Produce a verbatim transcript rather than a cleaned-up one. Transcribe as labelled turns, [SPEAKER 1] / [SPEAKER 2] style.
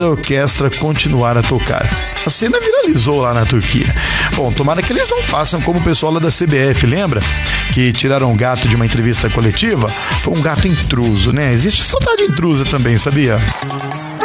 [SPEAKER 1] a orquestra continuar a tocar. A cena viralizou lá na Turquia. Bom, tomara que eles não façam como o pessoal lá da C B F, lembra? Que tiraram o gato de uma entrevista coletiva. Foi um gato intruso, né? Existe saudade intrusa também, sabia?